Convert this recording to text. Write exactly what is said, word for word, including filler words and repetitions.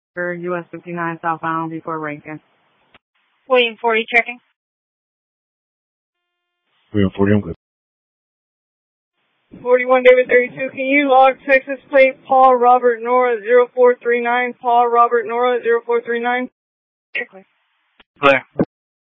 For U S fifty-nine southbound before Rankin. William forty checking. William forty, I'm good. forty-one David thirty-two, can you log Texas plate Paul Robert Nora zero four three nine, Paul Robert Nora zero four three nine? Clear.